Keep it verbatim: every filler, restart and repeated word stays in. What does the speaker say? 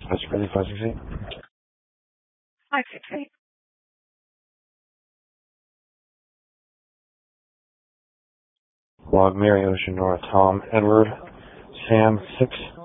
That's really five six eight. five six eight. Log Mary Ocean North Tom Edward Sam six